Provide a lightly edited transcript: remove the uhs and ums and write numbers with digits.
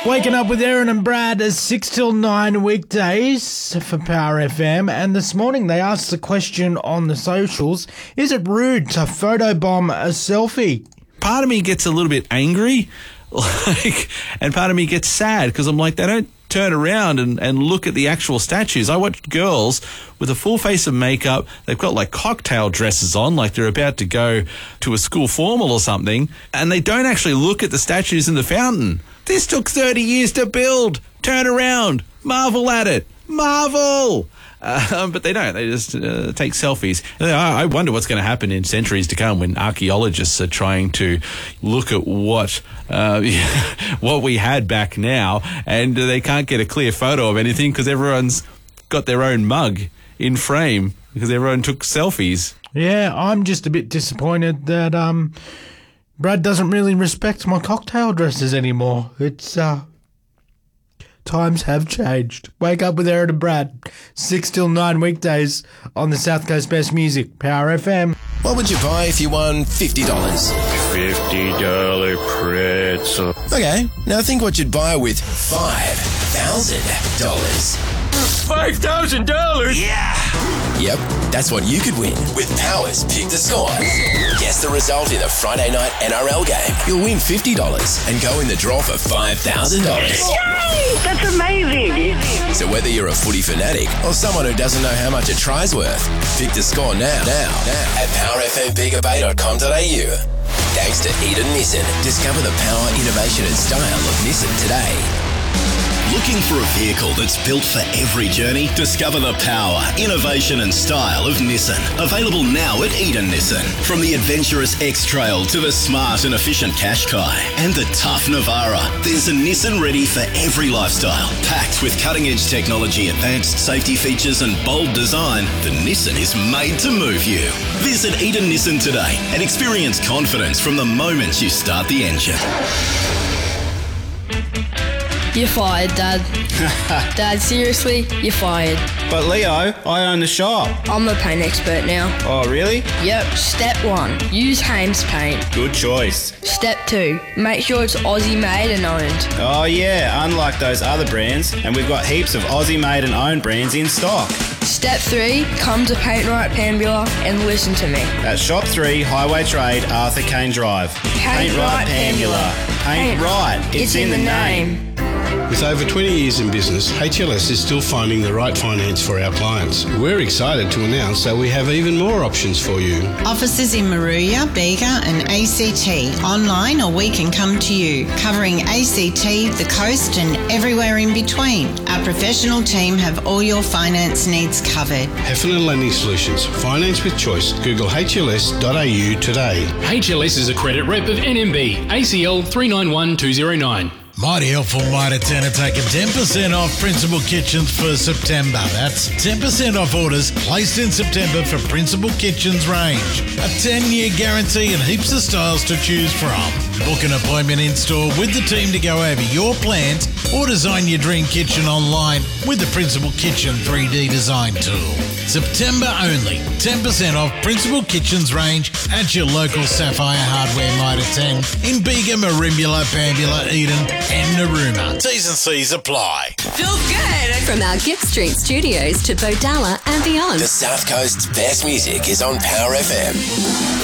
Waking up with Aaron and Brad at 6 till 9 weekdays for Power FM. And this morning they asked the question on the socials, is it rude to photobomb a selfie? Part of me gets a little bit angry, and part of me gets sad because I'm like, they don't turn around and look at the actual statues. I watch girls with a full face of makeup. They've got like cocktail dresses on, like they're about to go to a school formal or something, and they don't actually look at the statues in the fountain. This took 30 years to build. Turn around. Marvel at it. Marvel. But they don't. They just take selfies. I wonder what's going to happen in centuries to come when archaeologists are trying to look at what we had back now, and they can't get a clear photo of anything because everyone's got their own mug in frame because everyone took selfies. Yeah, I'm just a bit disappointed that Brad doesn't really respect my cocktail dresses anymore. It's times have changed. Wake up with Aaron and Brad, 6 till 9 weekdays on the South Coast Best Music, Power FM. What would you buy if you won $50? $50 pretzel. Okay, now think what you'd buy with $5,000. $5,000? Yeah! Yep, that's what you could win with Power's Pick the Scores. Guess the result in the Friday night NRL game. You'll win $50 and go in the draw for $5,000. Yay! That's amazing! So whether you're a footy fanatic or someone who doesn't know how much a try's worth, pick the score now at powerfmbigabay.com.au. Thanks to Eden Nissan. Discover the power, innovation and style of Nissan today. Looking for a vehicle that's built for every journey? Discover the power, innovation and style of Nissan. Available now at Eden Nissan. From the adventurous X-Trail to the smart and efficient Qashqai and the tough Navara, there's a Nissan ready for every lifestyle. Packed with cutting-edge technology, advanced safety features and bold design, the Nissan is made to move you. Visit Eden Nissan today and experience confidence from the moment you start the engine. You're fired, Dad. Dad, seriously, you're fired. But Leo, I own the shop. I'm the paint expert now. Oh, really? Yep. Step 1, use Hames paint. Good choice. Step 2, make sure it's Aussie made and owned. Oh yeah, unlike those other brands, and we've got heaps of Aussie made and owned brands in stock. Step 3, come to Paint Right Pambula and listen to me. At Shop 3, Highway Trade, Arthur Kane Drive. Paint Right Pambula. Paint right, it's in the name. With over 20 years in business, HLS is still finding the right finance for our clients. We're excited to announce that we have even more options for you. Offices in Maruya, Bega and ACT. Online or we can come to you. Covering ACT, the coast and everywhere in between. Our professional team have all your finance needs covered. Heffernan Lending Solutions. Finance with choice. Google hls.au today. HLS is a credit rep of NMB. ACL 391209. Mighty helpful Mitre 10 are taking 10% off Principal Kitchens for September. That's 10% off orders placed in September for Principal Kitchens range. A 10-year guarantee and heaps of styles to choose from. Book an appointment in-store with the team to go over your plans or design your dream kitchen online with the Principal Kitchen 3D design tool. September only. 10% off Principal Kitchens range at your local Sapphire Hardware Mitre 10 in Bega, Merimbula, Pambula, Eden and Narooma. T's and C's apply. Feels good. From our Gift Street studios to Bodalla and beyond. The South Coast's best music is on Power FM.